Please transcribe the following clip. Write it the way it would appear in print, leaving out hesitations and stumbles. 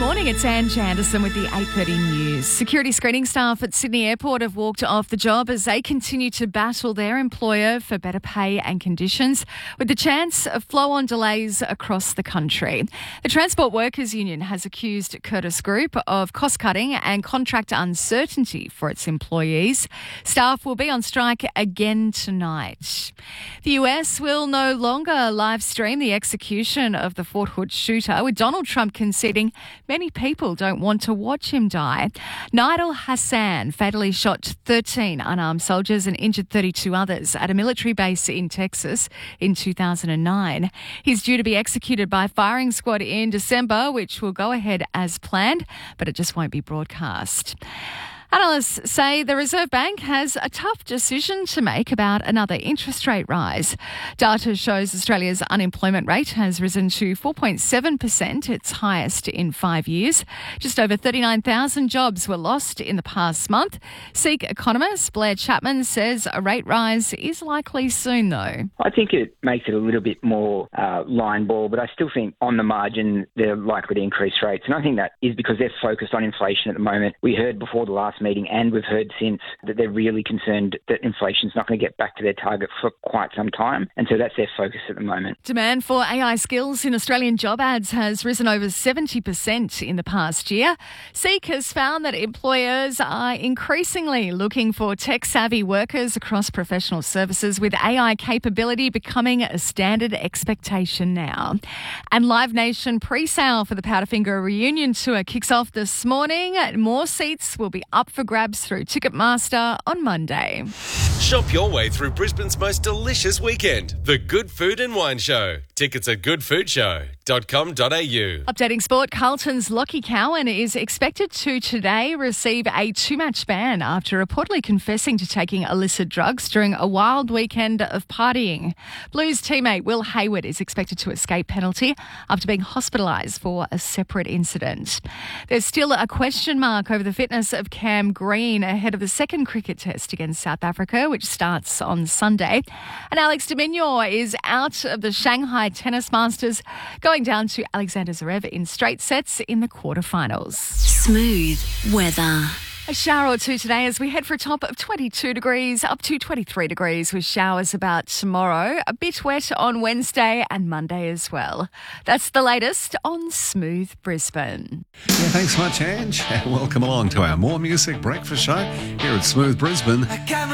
morning, it's Ange Anderson with the 8:30 news. Security screening staff at Sydney Airport have walked off the job as they continue to battle their employer for better pay and conditions, with the chance of flow-on delays across the country. The Transport Workers Union has accused Curtis Group of cost-cutting and contract uncertainty for its employees. Staff will be on strike again tonight. The US will no longer live stream the execution of the Fort Hood shooter, with Donald Trump conceding many people don't want to watch him die. Nidal Hassan fatally shot 13 unarmed soldiers and injured 32 others at a military base in Texas in 2009. He's due to be executed by firing squad in December, which will go ahead as planned, but it just won't be broadcast. Analysts say the Reserve Bank has a tough decision to make about another interest rate rise. Data shows Australia's unemployment rate has risen to 4.7%, its highest in 5 years. Just over 39,000 jobs were lost in the past month. SEEK economist Blair Chapman says a rate rise is likely soon, though. I think it makes it a little bit more line ball, but I still think on the margin they're likely to increase rates. And I think that is because they're focused on inflation at the moment. We heard before the last meeting, and we've heard since, that they're really concerned that inflation's not going to get back to their target for quite some time, and so that's their focus at the moment. Demand for AI skills in Australian job ads has risen over 70% in the past year. SEEK has found that employers are increasingly looking for tech-savvy workers across professional services, with AI capability becoming a standard expectation now. And Live Nation pre-sale for the Powderfinger reunion tour kicks off this morning. More seats will be up for grabs through Ticketmaster on Monday. Shop your way through Brisbane's most delicious weekend. The Good Food and Wine Show. Tickets at goodfoodshow.com.au. Updating sport, Carlton's Lockie Cowan is expected to today receive a 2-match ban after reportedly confessing to taking illicit drugs during a wild weekend of partying. Blues teammate Will Hayward is expected to escape penalty after being hospitalised for a separate incident. There's still a question mark over the fitness of Cam Green ahead of the second cricket test against South Africa, which starts on Sunday. And Alex de Minaur is out of the Shanghai Tennis Masters, going down to Alexander Zverev in straight sets in the quarterfinals. Smooth weather. A shower or two today as we head for a top of 22 degrees, up to 23 degrees with showers about tomorrow. A bit wet on Wednesday and Monday as well. That's the latest on Smooth Brisbane. Yeah, thanks much, Ange. Welcome along to our More Music Breakfast Show here at Smooth Brisbane.